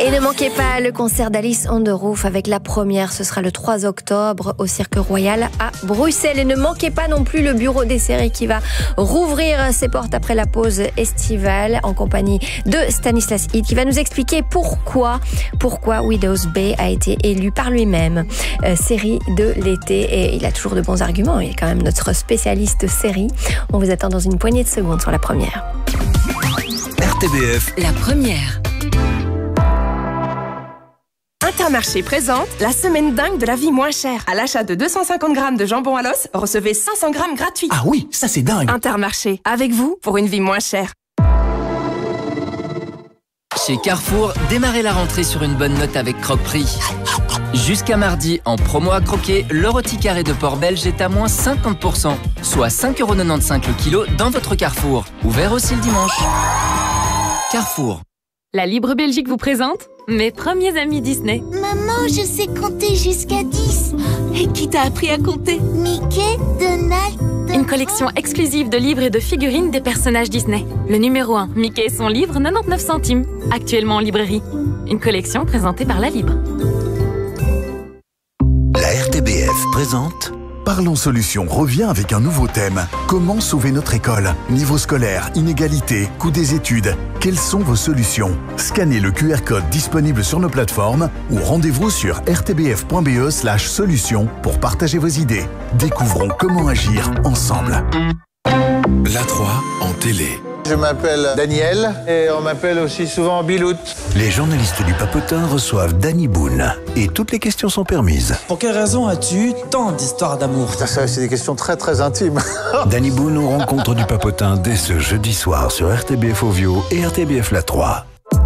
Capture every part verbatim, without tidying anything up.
Et ne manquez pas le concert d'Alice on the Roof avec la première, ce sera le trois octobre au Cirque Royal à Bruxelles. Et ne manquez pas non plus le bureau des séries qui va rouvrir ses portes après la pause estivale en compagnie de Stanislas Head qui va nous expliquer pourquoi, pourquoi Widow's Bay a été élu par lui-même euh, série de l'été. Et il a toujours de bons arguments, il est quand même notre spécialiste série. On vous attend dans une poignée de secondes sur la première. R T B F, la première. Intermarché présente la semaine dingue de la vie moins chère. À l'achat de deux cent cinquante grammes de jambon à l'os, recevez cinq cents grammes gratuits. Ah oui, ça c'est dingue. Intermarché, avec vous pour une vie moins chère. Chez Carrefour, démarrez la rentrée sur une bonne note avec Croque-Prix. Jusqu'à mardi, en promo à croquer, le rôti carré de porc belge est à moins cinquante pour cent, soit cinq euros quatre-vingt-quinze le kilo dans votre Carrefour. Ouvert aussi le dimanche. Carrefour. La Libre Belgique vous présente mes premiers amis Disney. Maman, je sais compter jusqu'à dix. Et qui t'a appris à compter? Mickey, Donald... Une collection exclusive de livres et de figurines des personnages Disney. Le numéro un, Mickey et son livre, quatre-vingt-dix-neuf centimes. Actuellement en librairie. Une collection présentée par La Libre. la R T B F présente... Parlons Solutions revient avec un nouveau thème. Comment sauver notre école? Niveau scolaire, inégalité, coût des études. Quelles sont vos solutions? Scannez le Q R code disponible sur nos plateformes ou rendez-vous sur r t b f point b e slash solutions pour partager vos idées. Découvrons comment agir ensemble. La trois en télé. Je m'appelle Daniel et on m'appelle aussi souvent Bilout. Les journalistes du Papotin reçoivent Danny Boone et toutes les questions sont permises. Pour quelle raison as-tu tant d'histoires d'amour? Ça, c'est des questions très très intimes. Danny Boone aux rencontres du Papotin dès ce jeudi soir sur R T B F Ovio et R T B F La trois.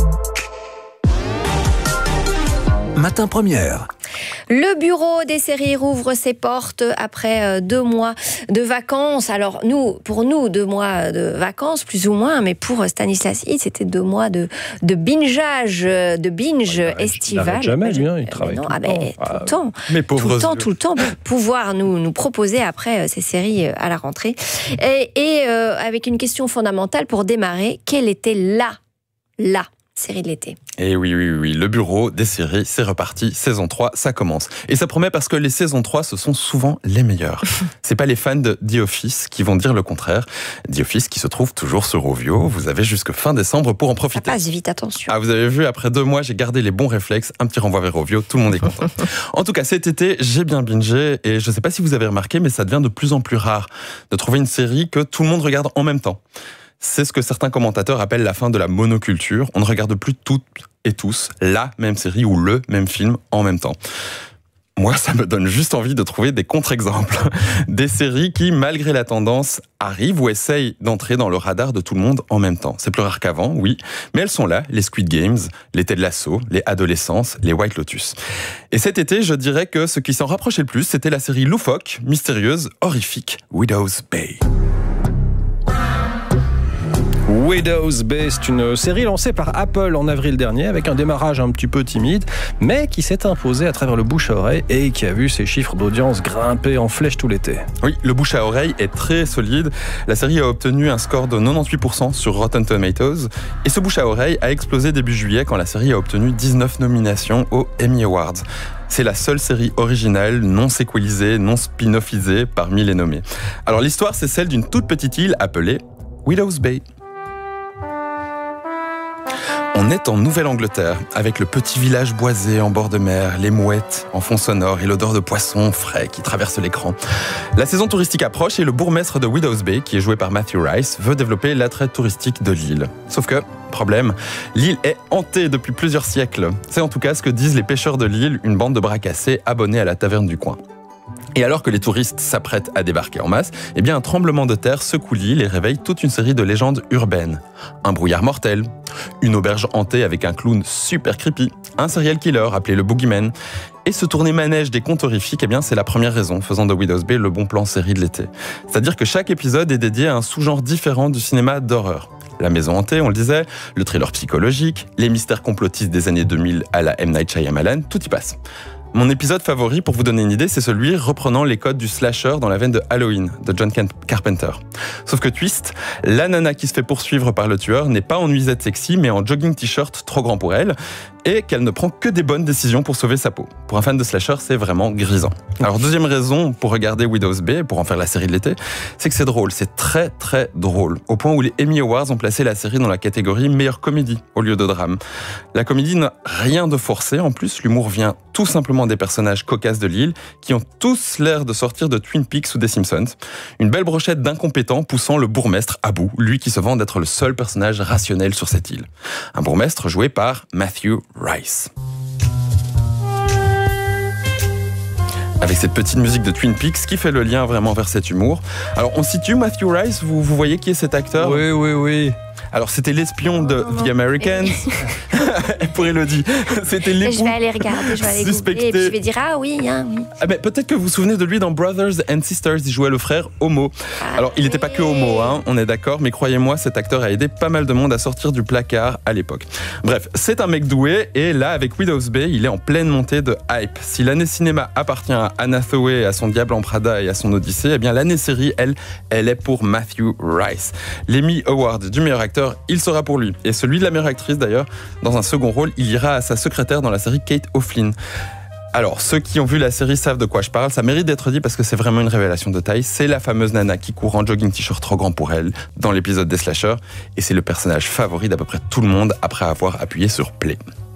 Matin première. Le bureau des séries rouvre ses portes après deux mois de vacances. Alors nous, pour nous, deux mois de vacances, plus ou moins, mais pour Stanislas Head, c'était deux mois de, de bingeage, de binge ouais, estival. Il n'arrête jamais, lui, hein, il travaille non, tout, ah le ben, temps. tout Ah, le temps. Mais tout le temps, yeux. tout le temps, pour pouvoir nous, nous proposer après ces séries à la rentrée. Et, et euh, avec une question fondamentale pour démarrer, quelle était la, la série de l'été? Et oui, oui, oui, le bureau des séries, c'est reparti, saison trois, ça commence. Et ça promet parce que les saisons trois, ce sont souvent les meilleures. C'est pas les fans de The Office qui vont dire le contraire. The Office qui se trouve toujours sur Ovio, vous avez jusque fin décembre pour en profiter. Ça passe vite, attention. Ah, vous avez vu, après deux mois, j'ai gardé les bons réflexes, un petit renvoi vers Ovio, tout le monde est content. En tout cas, cet été, j'ai bien bingé, et je sais pas si vous avez remarqué, mais ça devient de plus en plus rare de trouver une série que tout le monde regarde en même temps. C'est ce que certains commentateurs appellent la fin de la monoculture. On ne regarde plus toutes et tous la même série ou le même film en même temps. Moi, ça me donne juste envie de trouver des contre-exemples. Des séries qui, malgré la tendance, arrivent ou essayent d'entrer dans le radar de tout le monde en même temps. C'est plus rare qu'avant, oui, mais elles sont là, les Squid Games, les Ted Lasso, les Adolescence, les White Lotus. Et cet été, je dirais que ce qui s'en rapprochait le plus, c'était la série loufoque, mystérieuse, horrifique, Widow's Bay. Widow's Bay, c'est une série lancée par Apple en avril dernier avec un démarrage un petit peu timide, mais qui s'est imposé à travers le bouche à oreille et qui a vu ses chiffres d'audience grimper en flèche tout l'été. Oui, le bouche à oreille est très solide. La série a obtenu un score de quatre-vingt-dix-huit pour cent sur Rotten Tomatoes. Et ce bouche à oreille a explosé début juillet quand la série a obtenu dix-neuf nominations aux Emmy Awards. C'est la seule série originale, non séquelisée, non spin-offisée parmi les nommés. Alors l'histoire, c'est celle d'une toute petite île appelée Widow's Bay. On est en Nouvelle-Angleterre, avec le petit village boisé en bord de mer, les mouettes en fond sonore et l'odeur de poisson frais qui traverse l'écran. La saison touristique approche et le bourgmestre de Widow's Bay, qui est joué par Matthew Rice, veut développer l'attrait touristique de l'île. Sauf que, problème, l'île est hantée depuis plusieurs siècles. C'est en tout cas ce que disent les pêcheurs de l'île, une bande de bras cassés abonnés à la taverne du coin. Et alors que les touristes s'apprêtent à débarquer en masse, eh bien un tremblement de terre secoue l'île et réveille toute une série de légendes urbaines. Un brouillard mortel, une auberge hantée avec un clown super creepy, un serial killer appelé le Boogeyman. Et ce tourné manège des contes horrifiques, eh bien c'est la première raison faisant de Widow's Bay le bon plan série de l'été. C'est-à-dire que chaque épisode est dédié à un sous-genre différent du cinéma d'horreur. La maison hantée, on le disait, le thriller psychologique, les mystères complotistes des années deux mille à la M. Night Shyamalan, tout y passe. Mon épisode favori, pour vous donner une idée, c'est celui reprenant les codes du slasher dans la veine de Halloween, de John Carpenter. Sauf que twist, la nana qui se fait poursuivre par le tueur n'est pas en nuisette sexy, mais en jogging t-shirt trop grand pour elle, et qu'elle ne prend que des bonnes décisions pour sauver sa peau. Pour un fan de slasher, c'est vraiment grisant. Alors, deuxième raison pour regarder Widow's Bay, pour en faire la série de l'été, c'est que c'est drôle, c'est très très drôle, au point où les Emmy Awards ont placé la série dans la catégorie meilleure comédie au lieu de drame. La comédie n'a rien de forcé, en plus, l'humour vient tout simplement des personnages cocasses de l'île, qui ont tous l'air de sortir de Twin Peaks ou des Simpsons. Une belle brochette d'incompétents poussant le bourgmestre à bout, lui qui se vante d'être le seul personnage rationnel sur cette île. Un bourgmestre joué par Matthew Rice. Avec cette petite musique de Twin Peaks qui fait le lien vraiment vers cet humour. Alors on situe Matthew Rice, vous, vous voyez qui est cet acteur ? Oui, oui, oui. Alors c'était l'espion de The Americans. Pour Elodie, c'était l'époux. Je vais aller regarder, je vais aller googler, et puis je vais dire ah oui, hein, oui. Ah ben, peut-être que vous vous souvenez de lui dans Brothers and Sisters, il jouait le frère homo. Ah, Alors il n'était pas que homo, hein, on est d'accord, mais croyez-moi, cet acteur a aidé pas mal de monde à sortir du placard à l'époque. Bref, c'est un mec doué, et là avec Widow's Bay, il est en pleine montée de hype. Si l'année cinéma appartient à Anna Hathaway, à son Diable en Prada et à son Odyssée, eh bien l'année série, elle, elle est pour Matthew Rice. L'Emmy Award du meilleur acteur, il sera pour lui. Et celui de la meilleure actrice d'ailleurs, dans un second rôle, il ira à sa secrétaire dans la série Kate O'Flynn. Alors, ceux qui ont vu la série savent de quoi je parle, ça mérite d'être dit parce que c'est vraiment une révélation de taille. C'est la fameuse nana qui court en jogging t-shirt trop grand pour elle dans l'épisode des slashers, et c'est le personnage favori d'à peu près tout le monde après avoir appuyé sur play.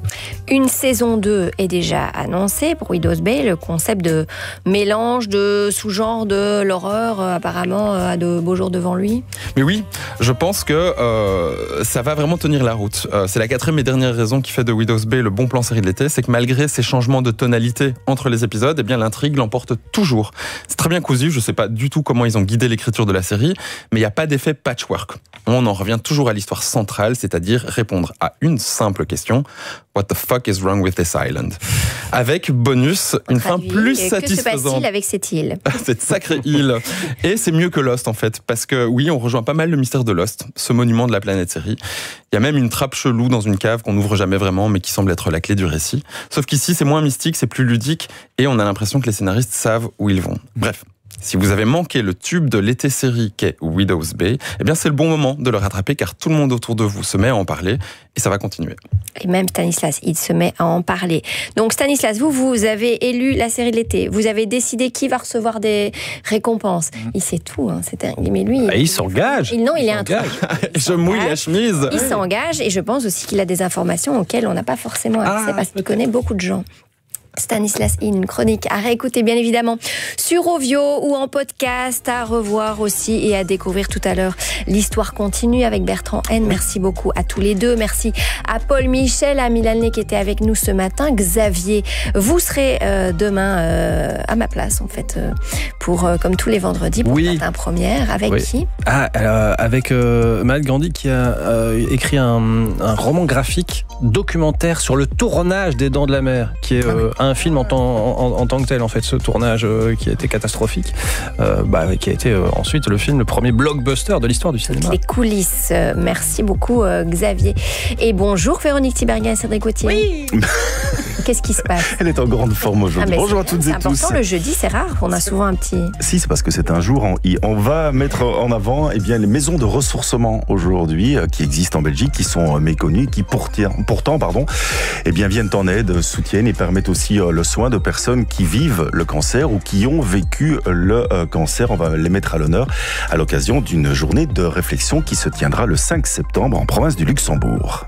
Une saison deux est déjà annoncée pour Widow's Bay. Le concept de mélange de sous-genre de l'horreur apparemment a de beaux jours devant lui. Mais oui, je pense que euh, ça va vraiment tenir la route. Euh, c'est la quatrième et dernière raison qui fait de Widow's Bay le bon plan série de l'été, c'est que malgré ces changements de tonalité entre les épisodes, eh bien l'intrigue l'emporte toujours. C'est très bien cousu, je ne sais pas du tout comment ils ont guidé l'écriture de la série, mais il n'y a pas d'effet patchwork. On en revient toujours à l'histoire centrale, c'est-à-dire répondre à une simple question. What the fuck is wrong with this island? Avec bonus, une fin plus satisfaisante. Que se passe-t-il avec cette île? Cette sacrée île. Et c'est mieux que Lost en fait, parce que oui, on rejoint pas mal le mystère de Lost, ce monument de la planète série. Il y a même une trappe chelou dans une cave qu'on n'ouvre jamais vraiment, mais qui semble être la clé du récit. Sauf qu'ici, c'est moins mystique, c'est plus ludique, et on a l'impression que les scénaristes savent où ils vont. Bref. Si vous avez manqué le tube de l'été série qu'est Widow's Bay, eh bien c'est le bon moment de le rattraper car tout le monde autour de vous se met à en parler et ça va continuer. Et même Stanislas, il se met à en parler. Donc Stanislas, vous, vous avez élu la série de l'été. Vous avez décidé qui va recevoir des récompenses. Mmh. Il sait tout, hein, c'est un... mais lui... Ah, il, il s'engage. Il, non, il, il est un truc. Je mouille la chemise. Il s'engage et je pense aussi qu'il a des informations auxquelles on n'a pas forcément accès ah, parce qu'il connaît beaucoup de gens. Stanislas, une chronique à réécouter bien évidemment sur Ovio ou en podcast, à revoir aussi et à découvrir tout à l'heure. L'histoire continue avec Bertrand N. Merci beaucoup à tous les deux. Merci à Paul Michel, à Milalné qui était avec nous ce matin. Xavier, vous serez euh, demain euh, à ma place en fait euh, pour euh, comme tous les vendredis pour oui. Matin Première. Avec oui. qui ah, euh, Avec euh, Maël Gandhi qui a euh, écrit un, un roman graphique documentaire sur le tournage des Dents de la Mer qui est euh, un film en, en, en, en tant que tel en fait, ce tournage euh, qui a été catastrophique, euh, bah, qui a été euh, ensuite le film, le premier blockbuster de l'histoire du cinéma. Les coulisses, merci beaucoup euh, Xavier. Et bonjour Véronique Tiberghien et Cédric Gauthier. Oui. Qu'est-ce qui se passe? Elle est en grande forme aujourd'hui. Ah, bonjour à toutes et tous. C'est important, le jeudi c'est rare, on a souvent un petit... Si, c'est parce que c'est un jour, on, on va mettre en avant eh bien, les maisons de ressourcement aujourd'hui euh, qui existent en Belgique, qui sont euh, méconnues, qui pourtant, pourtant pardon, eh bien, viennent en aide, soutiennent et permettent aussi euh, le soin de personnes qui vivent le cancer ou qui ont vécu le euh, cancer. On va les mettre à l'honneur à l'occasion d'une journée de réflexion qui se tiendra le cinq septembre en province du Luxembourg.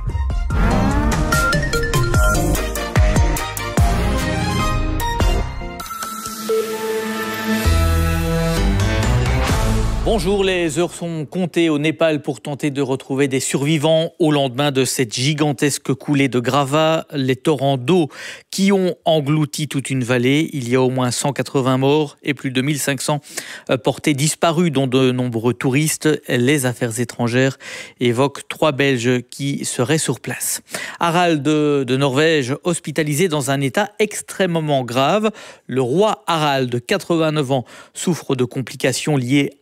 Bonjour, les heures sont comptées au Népal pour tenter de retrouver des survivants au lendemain de cette gigantesque coulée de gravats. Les torrents d'eau qui ont englouti toute une vallée. Il y a au moins cent quatre-vingts morts et plus de mille cinq cents portés disparus, dont de nombreux touristes. Les affaires étrangères évoquent trois Belges qui seraient sur place. Harald de, de Norvège, hospitalisé dans un état extrêmement grave. Le roi Harald, de quatre-vingt-neuf ans, souffre de complications liées à une maladie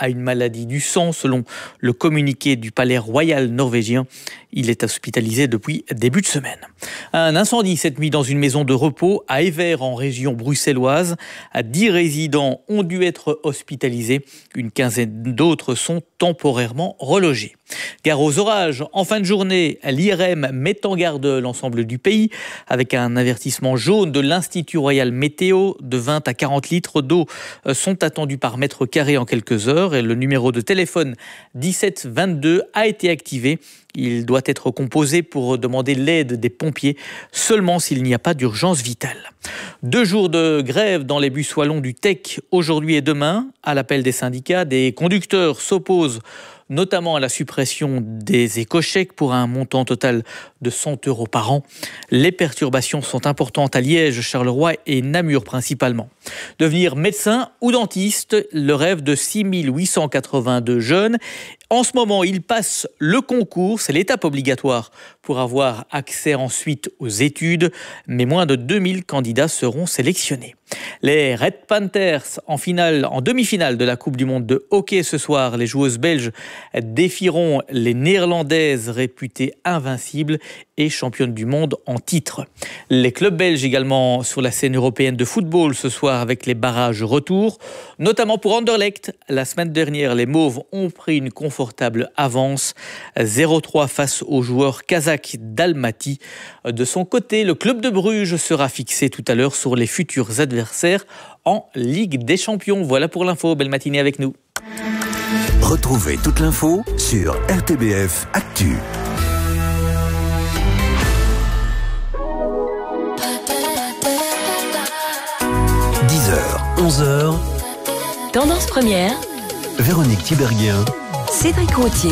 maladie du sang, selon le communiqué du palais royal norvégien. Il est hospitalisé depuis début de semaine. Un incendie cette nuit dans une maison de repos à Evere en région bruxelloise. dix résidents ont dû être hospitalisés. Une quinzaine d'autres sont temporairement relogés. Gare aux orages. En fin de journée, l'I R M met en garde l'ensemble du pays avec un avertissement jaune de l'Institut Royal Météo. De vingt à quarante litres d'eau sont attendus par mètre carré en quelques heures et le numéro de téléphone dix-sept vingt-deux a été activé. Il doit être composé pour demander l'aide des pompiers seulement s'il n'y a pas d'urgence vitale. Deux jours de grève dans les bus wallons du T E C aujourd'hui et demain. À l'appel des syndicats, des conducteurs s'opposent notamment à la suppression des éco-chèques pour un montant total de cent euros par an. Les perturbations sont importantes à Liège, Charleroi et Namur principalement. Devenir médecin ou dentiste, le rêve de six mille huit cent quatre-vingt-deux jeunes. En ce moment, ils passent le concours, c'est l'étape obligatoire pour avoir accès ensuite aux études, mais moins de deux mille candidats seront sélectionnés. Les Red Panthers en finale, en demi-finale de la Coupe du Monde de hockey ce soir, les joueuses belges défieront les Néerlandaises réputées invincibles et championnes du monde en titre. Les clubs belges également sur la scène européenne de football ce soir avec les barrages retour, notamment pour Anderlecht. La semaine dernière, les Mauves ont pris une confortable avance, zéro trois face aux joueurs kazakhs d'Almaty. De son côté, le club de Bruges sera fixé tout à l'heure sur les futurs adversaires en Ligue des Champions. Voilà pour l'info, belle matinée avec nous. Retrouvez toute l'info sur R T B F Actu. dix heures, onze heures. Tendance première. Véronique Tiberghien. Cédric Rottier.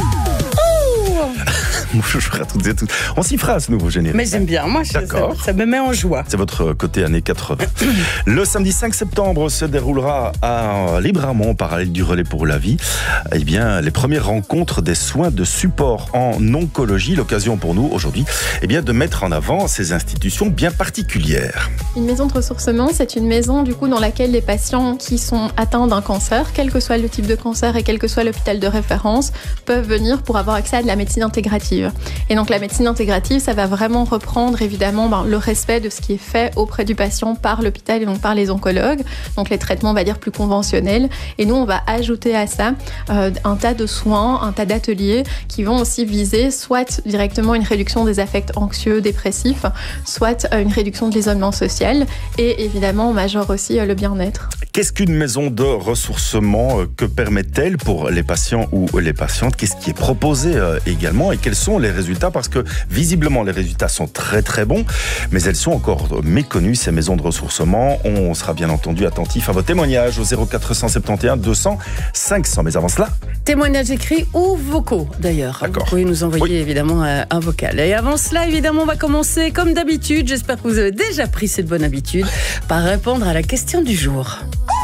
Bonjour à toutes et à tous. On s'y fera à ce nouveau générique. Mais j'aime bien, moi je, ça, ça me met en joie. C'est votre côté années quatre-vingts. Le samedi cinq septembre se déroulera à Libramont, en parallèle du Relais pour la vie, eh bien, les premières rencontres des soins de support en oncologie. L'occasion pour nous aujourd'hui eh bien, de mettre en avant ces institutions bien particulières. Une maison de ressourcement, c'est une maison du coup, dans laquelle les patients qui sont atteints d'un cancer, quel que soit le type de cancer et quel que soit l'hôpital de référence, peuvent venir pour avoir accès à de la médecine intégrative. Et donc la médecine intégrative, ça va vraiment reprendre évidemment ben, le respect de ce qui est fait auprès du patient par l'hôpital et donc par les oncologues, donc les traitements on va dire plus conventionnels. Et nous on va ajouter à ça euh, un tas de soins, un tas d'ateliers qui vont aussi viser soit directement une réduction des affects anxieux, dépressifs, soit euh, une réduction de l'isolement social et évidemment on majeure aussi euh, le bien-être. Qu'est-ce qu'une maison de ressourcement? Que permet-elle pour les patients ou les patientes? Qu'est-ce qui est proposé euh, également et quels sont les résultats? Parce que visiblement les résultats sont très très bons, mais elles sont encore méconnues, ces maisons de ressourcement. On sera bien entendu attentif à vos témoignages au zéro quatre cent soixante et onze deux cents cinq cents. Mais avant cela... Témoignages écrits ou vocaux d'ailleurs. D'accord. Vous pouvez nous envoyer oui. évidemment un vocal. Et avant cela, évidemment, on va commencer comme d'habitude. J'espère que vous avez déjà pris cette bonne habitude par répondre à la question du jour.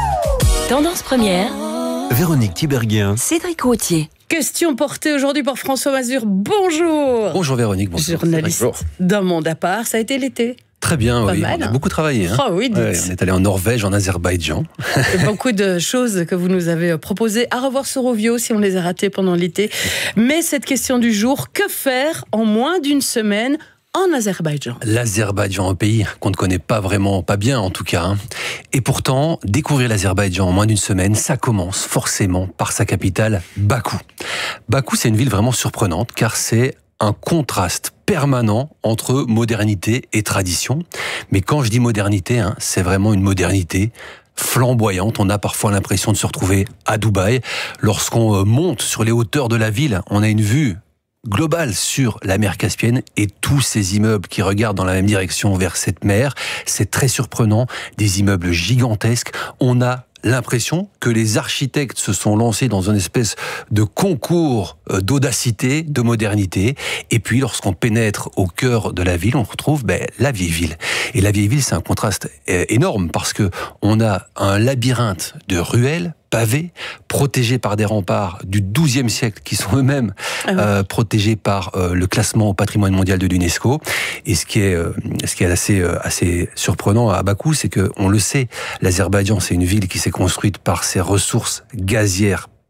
Tendance première. Véronique Tiberghien. Cédric Rottier. Question portée aujourd'hui par François Mazur. Bonjour. Bonjour Véronique. Bonjour. Journaliste d'un monde à part. Ça a été l'été. Très bien, Pas oui. mal, on a hein. beaucoup travaillé. Hein. Oh, oui, ouais, on est allé en Norvège, en Azerbaïdjan. Beaucoup de choses que vous nous avez proposées à revoir sur Ovio si on les a ratées pendant l'été. Mais cette question du jour, que faire en moins d'une semaine en Azerbaïdjan? L'Azerbaïdjan, un pays qu'on ne connaît pas vraiment, pas bien en tout cas. Hein. Et pourtant, découvrir l'Azerbaïdjan en moins d'une semaine, ça commence forcément par sa capitale, Bakou. Bakou, c'est une ville vraiment surprenante car c'est un contraste permanent entre modernité et tradition. Mais quand je dis modernité, hein, c'est vraiment une modernité flamboyante. On a parfois l'impression de se retrouver à Dubaï. Lorsqu'on monte sur les hauteurs de la ville, on a une vue globale sur la mer Caspienne et tous ces immeubles qui regardent dans la même direction vers cette mer. C'est très surprenant, des immeubles gigantesques. On a l'impression que les architectes se sont lancés dans une espèce de concours d'audacité, de modernité. Et puis, lorsqu'on pénètre au cœur de la ville, on retrouve ben, la vieille ville. Et la vieille ville, c'est un contraste énorme parce que on a un labyrinthe de ruelles pavés, protégés par des remparts du douzième siècle qui sont eux-mêmes ah oui. euh, protégés par euh, le classement au patrimoine mondial de l'UNESCO. Et ce qui est, euh, ce qui est assez, euh, assez surprenant à Bakou, c'est que, on le sait, l'Azerbaïdjan, c'est une ville qui s'est construite par ses ressources gazières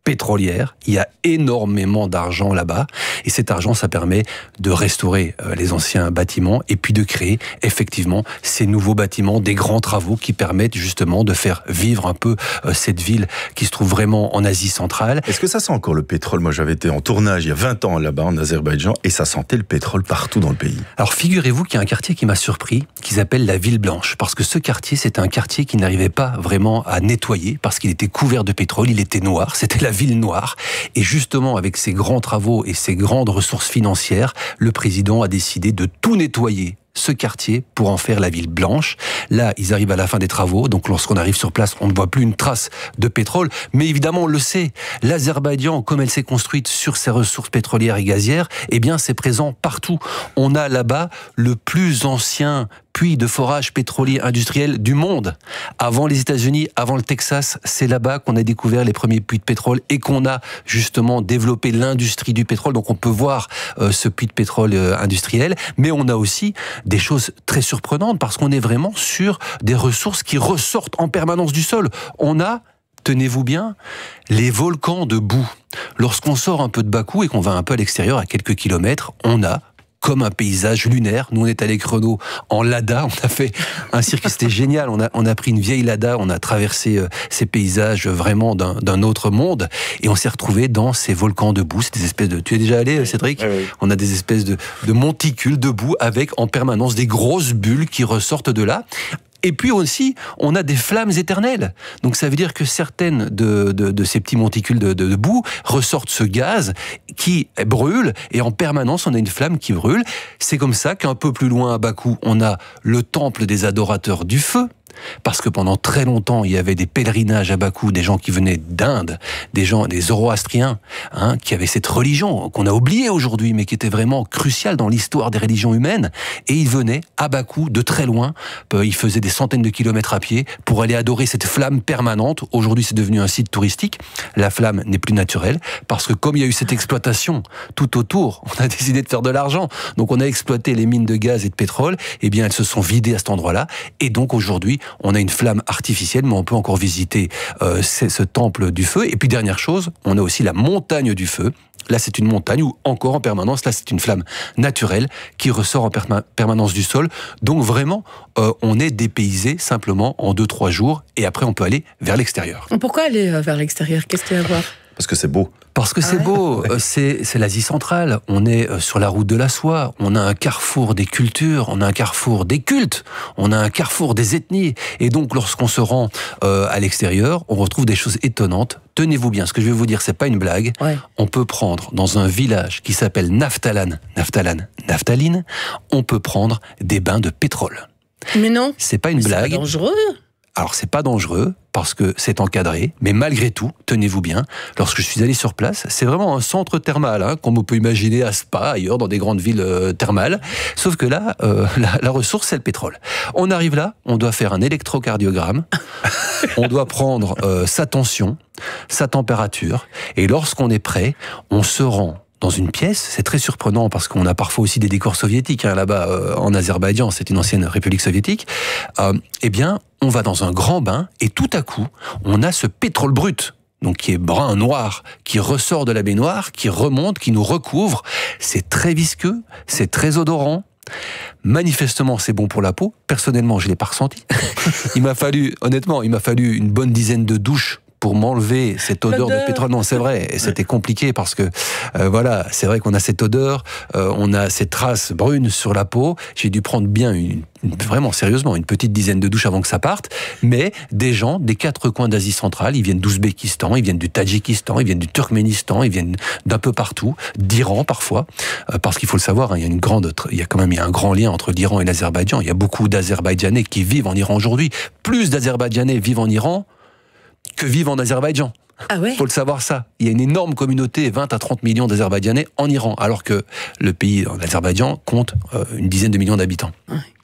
pétrolière. Il y a énormément d'argent là-bas. Et cet argent, ça permet de restaurer euh, les anciens bâtiments et puis de créer effectivement ces nouveaux bâtiments, des grands travaux qui permettent justement de faire vivre un peu euh, cette ville qui se trouve vraiment en Asie centrale. Est-ce que ça sent encore le pétrole? Moi, j'avais été en tournage il y a vingt ans là-bas en Azerbaïdjan et ça sentait le pétrole partout dans le pays. Alors figurez-vous qu'il y a un quartier qui m'a surpris, qui s'appelle la Ville Blanche, parce que ce quartier, c'était un quartier qui n'arrivait pas vraiment à nettoyer, parce qu'il était couvert de pétrole, il était noir, c'était la ville noire. Et justement, avec ces grands travaux et ces grandes ressources financières, le président a décidé de tout nettoyer, ce quartier, pour en faire la ville blanche. Là, ils arrivent à la fin des travaux, donc lorsqu'on arrive sur place, on ne voit plus une trace de pétrole, mais évidemment, on le sait, l'Azerbaïdjan, comme elle s'est construite sur ses ressources pétrolières et gazières, eh bien, c'est présent partout. On a là-bas le plus ancien puits de forage pétrolier industriel du monde. Avant les États-Unis, avant le Texas, c'est là-bas qu'on a découvert les premiers puits de pétrole et qu'on a justement développé l'industrie du pétrole. Donc on peut voir euh, ce puits de pétrole euh, industriel, mais on a aussi des choses très surprenantes parce qu'on est vraiment sur des ressources qui ressortent en permanence du sol. On a, tenez-vous bien, les volcans de boue. Lorsqu'on sort un peu de Bakou et qu'on va un peu à l'extérieur, à quelques kilomètres, on a comme un paysage lunaire. Nous, on est allé avec Renaud en Lada, on a fait un cirque, c'était génial, on a, on a pris une vieille Lada, on a traversé euh, ces paysages vraiment d'un, d'un autre monde, et on s'est retrouvé dans ces volcans de boue, c'est des espèces de... Tu es déjà allé, Cédric? Oui, oui. On a des espèces de, de monticules de boue avec en permanence des grosses bulles qui ressortent de là. Et puis aussi, on a des flammes éternelles. Donc ça veut dire que certaines de, de, de ces petits monticules de, de, de boue ressortent ce gaz qui brûle, et en permanence, on a une flamme qui brûle. C'est comme ça qu'un peu plus loin à Bakou, on a le temple des adorateurs du feu. Parce que pendant très longtemps, il y avait des pèlerinages à Bakou, des gens qui venaient d'Inde, des gens, des zoroastriens, hein, qui avaient cette religion qu'on a oubliée aujourd'hui, mais qui était vraiment cruciale dans l'histoire des religions humaines. Et ils venaient à Bakou de très loin. Ils faisaient des centaines de kilomètres à pied pour aller adorer cette flamme permanente. Aujourd'hui, c'est devenu un site touristique. La flamme n'est plus naturelle parce que comme il y a eu cette exploitation tout autour, on a décidé de faire de l'argent. Donc on a exploité les mines de gaz et de pétrole. Eh bien, elles se sont vidées à cet endroit-là. Et donc aujourd'hui, on a une flamme artificielle, mais on peut encore visiter euh, ce temple du feu. Et puis dernière chose, on a aussi la montagne du feu. Là, c'est une montagne où encore en permanence, là, c'est une flamme naturelle qui ressort en perma- permanence du sol. Donc vraiment, euh, on est dépaysé simplement en deux trois jours, et après on peut aller vers l'extérieur. Pourquoi aller vers l'extérieur? Qu'est-ce qu'il y a à voir? Parce que c'est beau. Parce que c'est ah ouais. beau, c'est, c'est l'Asie centrale, on est sur la route de la soie, on a un carrefour des cultures, on a un carrefour des cultes, on a un carrefour des ethnies, et donc lorsqu'on se rend euh, à l'extérieur, on retrouve des choses étonnantes. Tenez-vous bien, ce que je vais vous dire, c'est pas une blague, ouais. On peut prendre dans un village qui s'appelle Naftalan, Naftalan, Naftaline, on peut prendre des bains de pétrole. Mais non, c'est pas une mais blague. C'est dangereux. Alors c'est pas dangereux parce que c'est encadré, mais malgré tout, tenez-vous bien, lorsque je suis allé sur place, c'est vraiment un centre thermal, hein, comme on peut imaginer à Spa, ailleurs dans des grandes villes euh, thermales, sauf que là, euh, la, la ressource c'est le pétrole. On arrive là, on doit faire un électrocardiogramme, on doit prendre euh, sa tension, sa température, et lorsqu'on est prêt, on se rend dans une pièce. C'est très surprenant parce qu'on a parfois aussi des décors soviétiques, hein, là-bas euh, en Azerbaïdjan, c'est une ancienne république soviétique. Euh, eh bien, on va dans un grand bain et tout à coup, on a ce pétrole brut, donc qui est brun, noir, qui ressort de la baignoire, qui remonte, qui nous recouvre. C'est très visqueux, c'est très odorant. Manifestement, c'est bon pour la peau. Personnellement, je l'ai pas ressenti. Il m'a fallu, honnêtement, il m'a fallu une bonne dizaine de douches pour m'enlever cette odeur, odeur de pétrole. Non, c'est vrai, et c'était compliqué parce que, euh, voilà, c'est vrai qu'on a cette odeur, euh, on a ces traces brunes sur la peau. J'ai dû prendre bien une, une, vraiment sérieusement, une petite dizaine de douches avant que ça parte. Mais des gens des quatre coins d'Asie centrale, ils viennent d'Ouzbékistan, ils viennent du Tadjikistan, ils viennent du Turkménistan, ils viennent d'un peu partout, d'Iran parfois, euh, parce qu'il faut le savoir, hein, il y a une grande, il y a quand même il y a un grand lien entre l'Iran et l'Azerbaïdjan. Il y a beaucoup d'Azerbaïdjanais qui vivent en Iran aujourd'hui. Plus d'Azerbaïdjanais vivent en Iran que vivent en Azerbaïdjan. Ah ouais. Faut le savoir ça. Il y a une énorme communauté, vingt à trente millions d'Azerbaïdjanais en Iran, alors que le pays, l'Azerbaïdjan, compte euh, une dizaine de millions d'habitants. Ouais.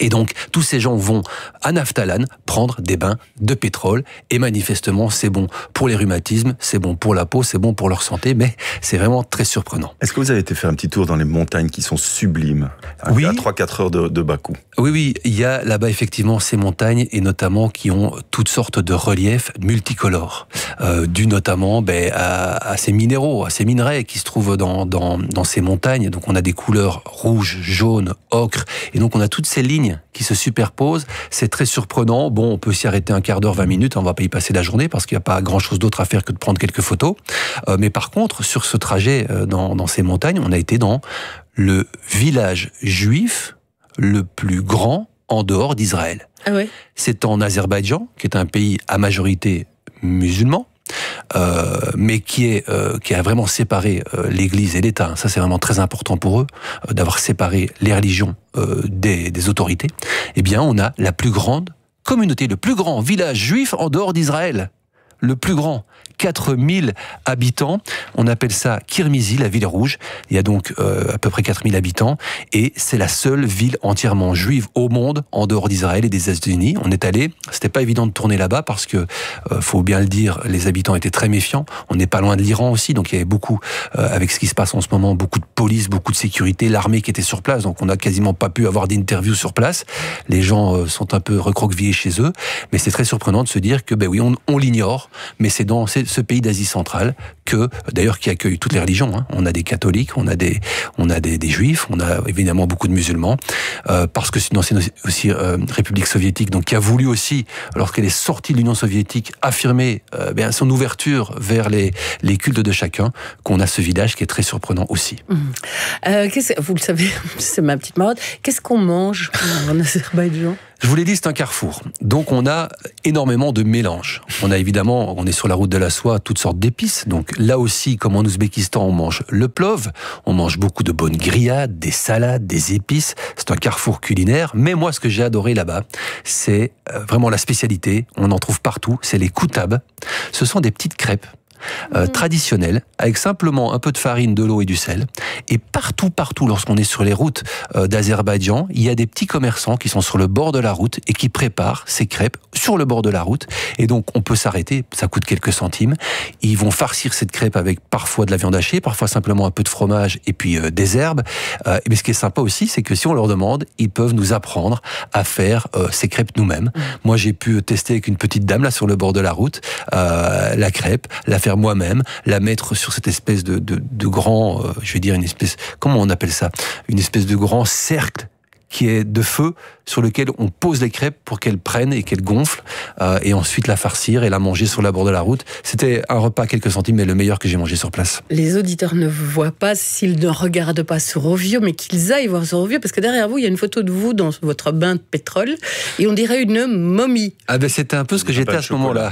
Et donc, tous ces gens vont à Naftalan prendre des bains de pétrole. Et manifestement, c'est bon pour les rhumatismes, c'est bon pour la peau, c'est bon pour leur santé, mais c'est vraiment très surprenant. Est-ce que vous avez été faire un petit tour dans les montagnes qui sont sublimes, oui. à trois à quatre heures de, de Bakou? Oui, oui, il y a là-bas effectivement ces montagnes, et notamment qui ont toutes sortes de reliefs multicolores, euh, dus notamment ben, à, à ces minéraux, à ces minerais qui se trouvent dans, dans, dans ces montagnes. Donc on a des couleurs rouges, jaunes, ocre, et donc on a toutes ces lignes qui se superposent. C'est très surprenant. Bon, on peut s'y arrêter un quart d'heure, vingt minutes, on va pas y passer la journée parce qu'il n'y a pas grand-chose d'autre à faire que de prendre quelques photos. Euh, mais par contre, sur ce trajet euh, dans, dans ces montagnes, on a été dans le village juif le plus grand en dehors d'Israël. Ah ouais. C'est en Azerbaïdjan, qui est un pays à majorité musulman, Euh, mais qui est euh, qui a vraiment séparé euh, l'Église et l'État. Ça, c'est vraiment très important pour eux, euh, d'avoir séparé les religions euh, des, des autorités. Eh bien, on a la plus grande communauté, le plus grand village juif en dehors d'Israël. Le plus grand, quatre mille habitants. On appelle ça Kirmizi, la ville rouge. Il y a donc euh, à peu près quatre mille habitants, et c'est la seule ville entièrement juive au monde, en dehors d'Israël et des États-Unis. On est allé, c'était pas évident de tourner là-bas parce que, euh, faut bien le dire, les habitants étaient très méfiants. On n'est pas loin de l'Iran aussi, donc il y avait beaucoup, euh, avec ce qui se passe en ce moment, beaucoup de police, beaucoup de sécurité, l'armée qui était sur place, donc on n'a quasiment pas pu avoir d'interviews sur place. Les gens euh, sont un peu recroquevillés chez eux, mais c'est très surprenant de se dire que, ben oui, on, on l'ignore, mais c'est dans ce pays d'Asie centrale que, d'ailleurs, qui accueille toutes les religions. Hein. On a des catholiques, on a des, on a des, des juifs, on a évidemment beaucoup de musulmans, euh, parce que sinon c'est aussi euh, République soviétique, donc qui a voulu aussi, lorsqu'elle est sortie de l'Union soviétique, affirmer euh, bien son ouverture vers les, les cultes de chacun, qu'on a ce village qui est très surprenant aussi. Mmh. Euh, qu'est-ce, vous le savez, c'est ma petite marotte. Qu'est-ce qu'on mange en Azerbaïdjan? Je vous l'ai dit, c'est un carrefour. Donc on a énormément de mélanges. On a évidemment, on est sur la route de la soie, toutes sortes d'épices. Donc là aussi, comme en Ouzbékistan, on mange le plov, on mange beaucoup de bonnes grillades, des salades, des épices. C'est un carrefour culinaire. Mais moi, ce que j'ai adoré là-bas, c'est vraiment la spécialité. On en trouve partout. C'est les koutab. Ce sont des petites crêpes Euh, traditionnelle, avec simplement un peu de farine, de l'eau et du sel. Et partout, partout, lorsqu'on est sur les routes euh, d'Azerbaïdjan, il y a des petits commerçants qui sont sur le bord de la route et qui préparent ces crêpes sur le bord de la route. Et donc, on peut s'arrêter, ça coûte quelques centimes. Ils vont farcir cette crêpe avec parfois de la viande hachée, parfois simplement un peu de fromage et puis euh, des herbes. Euh, mais ce qui est sympa aussi, c'est que si on leur demande, ils peuvent nous apprendre à faire euh, ces crêpes nous-mêmes. Mmh. Moi, j'ai pu tester avec une petite dame là sur le bord de la route euh, la crêpe, la faire moi-même, la mettre sur cette espèce de, de, de grand, euh, je vais dire une espèce, comment on appelle ça, une espèce de grand cercle qui est de feu sur lequel on pose les crêpes pour qu'elles prennent et qu'elles gonflent, euh, et ensuite la farcir et la manger sur la bord de la route. C'était un repas à quelques centimes, mais le meilleur que j'ai mangé sur place. Les auditeurs ne vous voient pas s'ils ne regardent pas sur Rovio, mais qu'ils aillent voir sur Rovio, parce que derrière vous, il y a une photo de vous dans votre bain de pétrole, et on dirait une momie. Ah ben c'était un peu ce que j'étais à ce moment-là.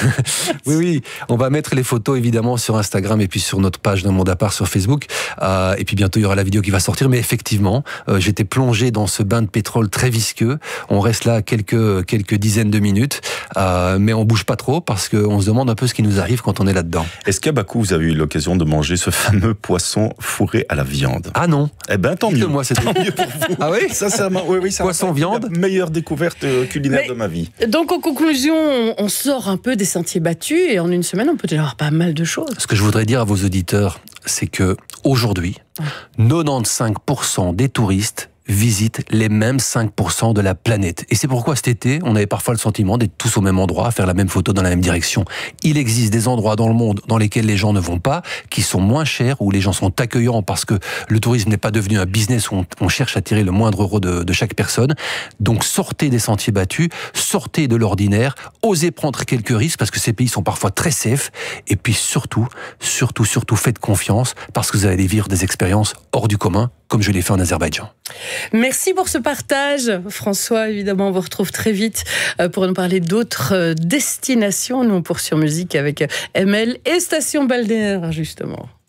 oui, oui, on va mettre les photos évidemment sur Instagram et puis sur notre page de Monde à part sur Facebook, euh, et puis bientôt il y aura la vidéo qui va sortir, mais effectivement, euh, j'étais plongé dans ce bain de pétrole très visqueux. On reste là quelques, quelques dizaines de minutes, euh, mais on bouge pas trop parce qu'on se demande un peu ce qui nous arrive quand on est là-dedans. Est-ce qu'à Bakou, vous avez eu l'occasion de manger ce fameux poisson fourré à la viande? Ah non. Eh ben, tant mieux. Moi, c'est tant mieux pour vous. Ah oui? Sincèrement, oui, oui. Ça poisson viande. La meilleure découverte culinaire mais, de ma vie. Donc, en conclusion, on sort un peu des sentiers battus et en une semaine, on peut déjà avoir pas mal de choses. Ce que je voudrais dire à vos auditeurs, c'est que aujourd'hui, quatre-vingt-quinze pour cent des touristes visitent les mêmes cinq pour cent de la planète. Et c'est pourquoi cet été, on avait parfois le sentiment d'être tous au même endroit, à faire la même photo dans la même direction. Il existe des endroits dans le monde dans lesquels les gens ne vont pas, qui sont moins chers, où les gens sont accueillants parce que le tourisme n'est pas devenu un business où on, on cherche à tirer le moindre euro de, de chaque personne. Donc sortez des sentiers battus, sortez de l'ordinaire, osez prendre quelques risques parce que ces pays sont parfois très safe. Et puis surtout, surtout, surtout, faites confiance parce que vous allez vivre des expériences hors du commun, comme je l'ai fait en Azerbaïdjan. Merci pour ce partage. François, évidemment, on vous retrouve très vite pour nous parler d'autres destinations. Nous, on poursuit en musique avec M L et Station Balnéaire, justement.